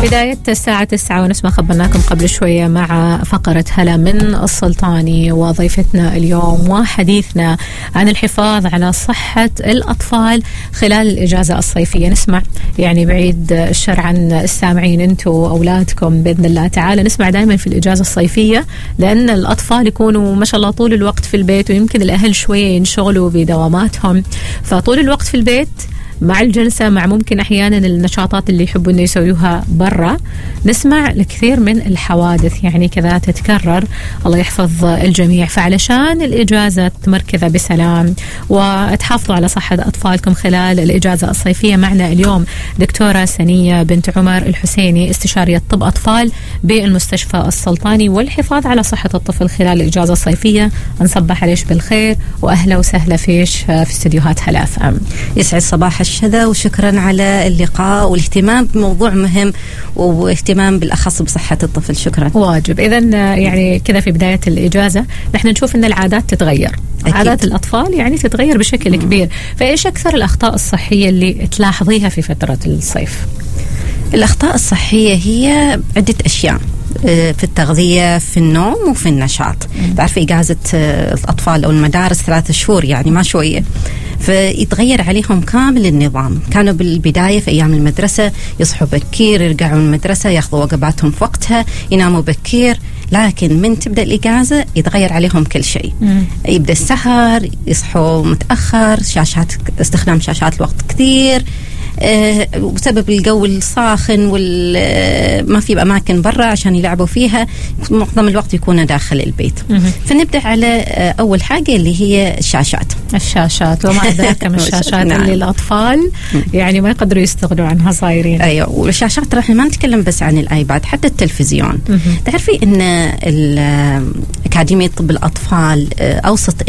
بداية الساعة 9 ونسمة خبرناكم قبل شوية مع فقرة هلا من السلطاني وضيفتنا اليوم وحديثنا عن الحفاظ على صحة الأطفال خلال الإجازة الصيفية. نسمع يعني بعيد الشر عن السامعين أنتم وأولادكم بإذن الله تعالى، نسمع دائما في الإجازة الصيفية لأن الأطفال يكونوا ما شاء الله طول الوقت في البيت، ويمكن الأهل شوية ينشغلوا بدواماتهم، فطول الوقت في البيت مع الجلسة مع ممكن أحيانا النشاطات اللي يحبوا أن يسويوها برا. نسمع الكثير من الحوادث يعني كذا تتكرر، الله يحفظ الجميع. فعلشان الإجازة تمركزة بسلام وتحافظوا على صحة أطفالكم خلال الإجازة الصيفية، معنا اليوم دكتورة سنية بنت عمر الحسيني، استشارية طب أطفال بالمستشفى السلطاني والحفاظ على صحة الطفل خلال الإجازة الصيفية. نصبح عليش بالخير وأهلا وسهلا فيش في استديوهات هلا اف ام. يسعد صباح الشذا وشكرا على اللقاء والاهتمام بموضوع مهم واهتمام بالأخص بصحة الطفل. شكرا. واجب. إذن يعني كذا في بداية الإجازة نحن نشوف أن العادات تتغير، أكيد. عادات الأطفال يعني تتغير بشكل كبير، فإيش أكثر الأخطاء الصحية اللي تلاحظيها في فترة الصيف؟ الأخطاء الصحية هي عدة أشياء، في التغذية، في النوم، وفي النشاط. تعرفي إجازة الأطفال أو المدارس 3 شهور يعني ما شوية، فيتغير عليهم كامل النظام. كانوا بالبداية في أيام المدرسة يصحوا بكير، يرجعوا من المدرسة ياخذوا وجباتهم في وقتها، يناموا بكير، لكن من تبدأ الإجازة يتغير عليهم كل شيء. يبدأ السهر، يصحوا متأخر، استخدام شاشات الوقت كثير بسبب الجو الساخن ما في أماكن برا عشان يلعبوا فيها، معظم الوقت يكونوا داخل البيت. فنبدأ على أول حاجة اللي هي الشاشات وما أدراك ما الشاشات اللي الأطفال يعني ما يقدروا يستغنوا عنها صايرين. أيوة، والشاشات راح ما نتكلم بس عن الآيباد، حتى التلفزيون. تعرفي إن أكاديمية طب الأطفال أوصت